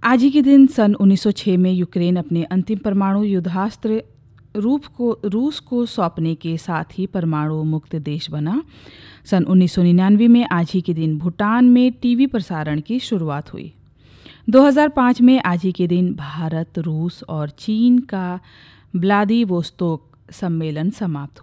आज ही के दिन सन 1906 में यूक्रेन अपने अंतिम परमाणु युद्धास्त्र रूस को सौंपने के साथ ही परमाणु मुक्त देश बना। सन 1999 में आज ही के दिन भूटान में टीवी प्रसारण की शुरुआत हुई। 2005 में आज ही के दिन भारत, रूस और चीन का व्लादिवोस्तोक सम्मेलन समाप्त हुआ।